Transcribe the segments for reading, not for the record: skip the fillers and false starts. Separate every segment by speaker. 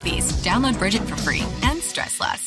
Speaker 1: Please download Bridget for free and stress less.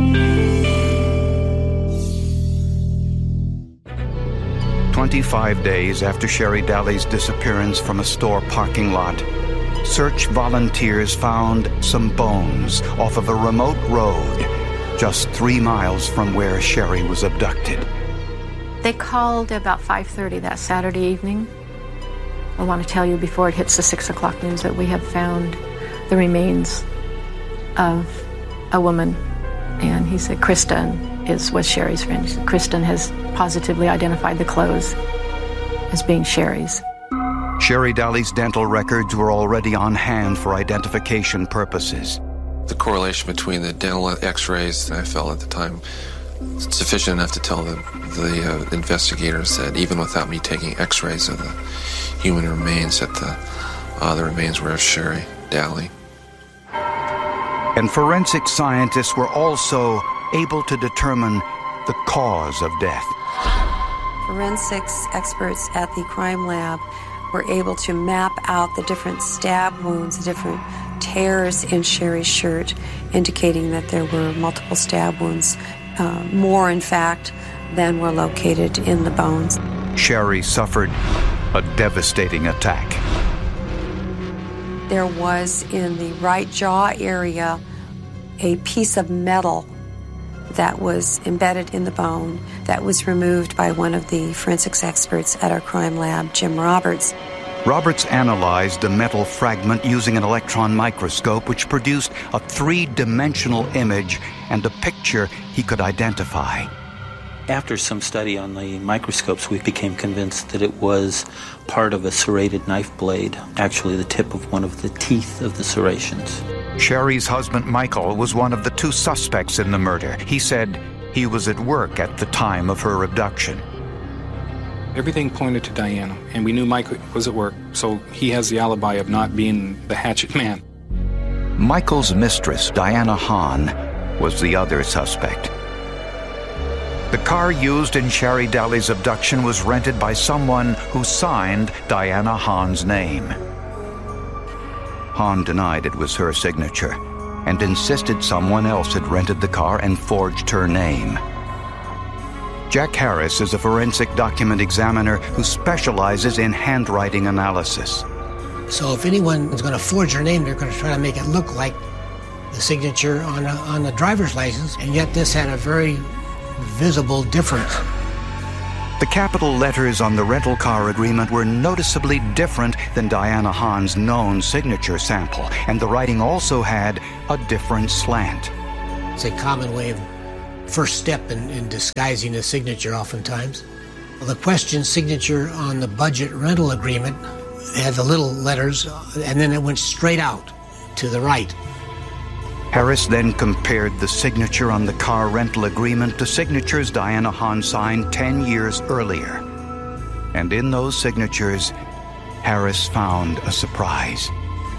Speaker 2: "25 days after Sherry Daly's disappearance from a store parking lot, search volunteers found some bones off of a remote road just 3 miles from where Sherry was abducted.
Speaker 3: They called about 5:30 that Saturday evening. I want to tell you before it hits the 6 o'clock news that we have found the remains of a woman. And he said Kristen was Sherry's friend. He said Kristen has positively identified the clothes as being Sherry's.
Speaker 2: Sherry Daly's dental records were already on hand for identification purposes.
Speaker 4: The correlation between the dental x-rays, I felt at the time, sufficient enough to tell the investigators that even without me taking x-rays of the human remains, that the remains were of Sherry Daly.
Speaker 2: And forensic scientists were also able to determine the cause of death.
Speaker 5: Forensics experts at the crime lab were able to map out the different stab wounds, the different tears in Sherry's shirt, indicating that there were multiple stab wounds, more in fact than were located in the bones.
Speaker 2: Sherry suffered a devastating attack.
Speaker 5: There was in the right jaw area a piece of metal that was embedded in the bone that was removed by one of the forensics experts at our crime lab, Jim Roberts.
Speaker 2: Roberts analyzed the metal fragment using an electron microscope, which produced a three-dimensional image and a picture he could identify.
Speaker 6: After some study on the microscopes, we became convinced that it was part of a serrated knife blade, actually the tip of one of the teeth of the serrations.
Speaker 2: Sherry's husband, Michael, was one of the two suspects in the murder. He said he was at work at the time of her abduction.
Speaker 7: Everything pointed to Diana, and we knew Mike was at work, so he has the alibi of not being the hatchet man.
Speaker 2: Michael's mistress, Diana Hahn, was the other suspect. The car used in Sherry Daly's abduction was rented by someone who signed Diana Hahn's name. Hahn denied it was her signature and insisted someone else had rented the car and forged her name. Jack Harris is a forensic document examiner who specializes in handwriting analysis.
Speaker 8: So if anyone is going to forge her name, they're going to try to make it look like the signature on the driver's license, and yet this had a very visible difference.
Speaker 2: The capital letters on the rental car agreement were noticeably different than Diana Hahn's known signature sample, and the writing also had a different slant.
Speaker 8: It's a common way of first step in disguising a signature oftentimes. The question signature on the budget rental agreement had the little letters, and then it went straight out to the right.
Speaker 2: Harris then compared the signature on the car rental agreement to signatures Diana Hahn signed 10 years earlier. And in those signatures, Harris found a surprise.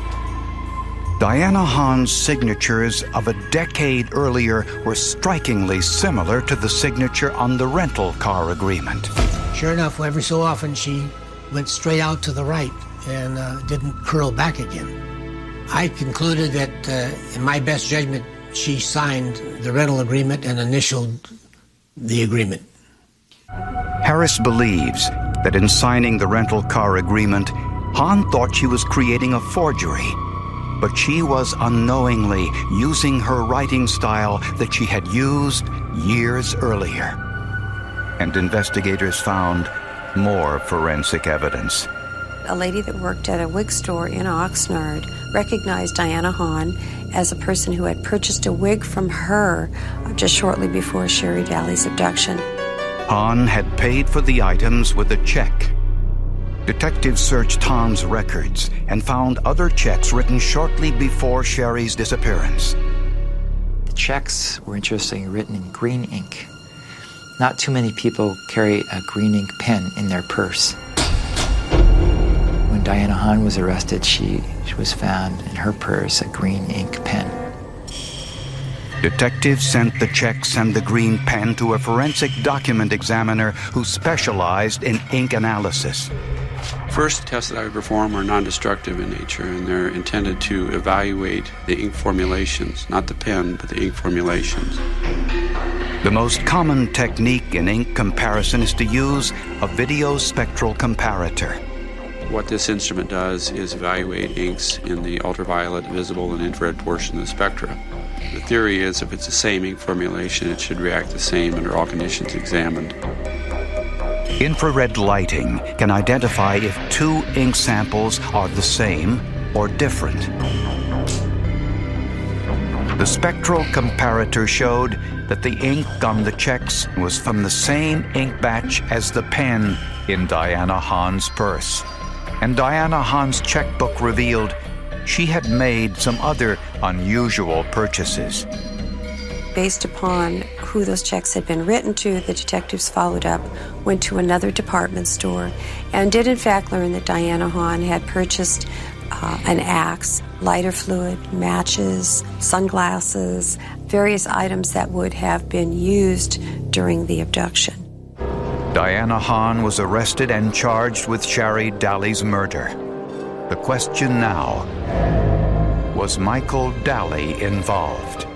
Speaker 2: Diana Hahn's signatures of a decade earlier were strikingly similar to the signature on the rental car agreement.
Speaker 8: Sure enough, every so often she went straight out to the right and didn't curl back again. I concluded that, in my best judgment, she signed the rental agreement and initialed the agreement.
Speaker 2: Harris believes that in signing the rental car agreement, Hahn thought she was creating a forgery, but she was unknowingly using her writing style that she had used years earlier. And investigators found more forensic evidence.
Speaker 5: A lady that worked at a wig store in Oxnard recognized Diana Hahn as a person who had purchased a wig from her just shortly before Sherry Daly's abduction.
Speaker 2: Hahn had paid for the items with a check. Detectives searched Hahn's records and found other checks written shortly before Sherry's disappearance.
Speaker 9: The checks were interestingly written in green ink. Not too many people carry a green ink pen in their purse. When Diana Hahn was arrested, she was found in her purse a green ink pen.
Speaker 2: Detectives sent the checks and the green pen to a forensic document examiner who specialized in ink analysis.
Speaker 10: first tests that I would perform are non-destructive in nature, and they're intended to evaluate the ink formulations, not the pen, but the ink formulations.
Speaker 2: The most common technique in ink comparison is to use a video spectral comparator.
Speaker 10: What this instrument does is evaluate inks in the ultraviolet, visible, and infrared portion of the spectra. The theory is if it's the same ink formulation, it should react the same under all conditions examined.
Speaker 2: Infrared lighting can identify if two ink samples are the same or different. The spectral comparator showed that the ink on the checks was from the same ink batch as the pen in Diana Hahn's purse. And Diana Hahn's checkbook revealed she had made some other unusual purchases.
Speaker 5: Based upon who those checks had been written to, the detectives followed up, went to another department store, and did in fact learn that Diana Hahn had purchased an axe, lighter fluid, matches, sunglasses, various items that would have been used during the abduction.
Speaker 2: Diana Hahn was arrested and charged with Shari Daly's murder. The question now, was Michael Daly involved?